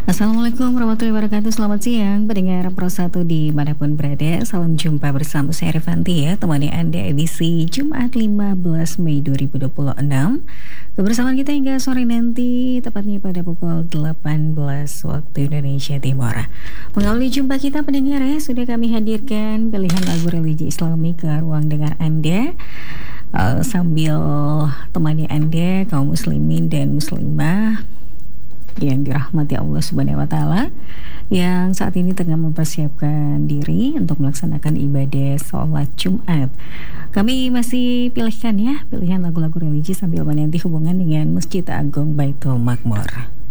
Assalamualaikum warahmatullahi wabarakatuh. Selamat siang pendengar Pro 1 dimanapun berada. Salam jumpa bersama saya Rifanti ya, temani Anda edisi Jumat 15 Mei 2026. Kebersamaan kita hingga sore nanti, tepatnya pada pukul 18 waktu Indonesia Timur. Mengawali jumpa kita pendengar ya, sudah kami hadirkan pilihan lagu religi Islami ke ruang dengar Anda. Sambil temani Anda kaum muslimin dan muslimah yang dirahmati Allah Subhanahu wa taala yang saat ini tengah mempersiapkan diri untuk melaksanakan ibadah sholat Jumat. Kami masih pilihkan ya pilihan lagu-lagu religi sambil menanti hubungan dengan Masjid Agung Baitul Makmur.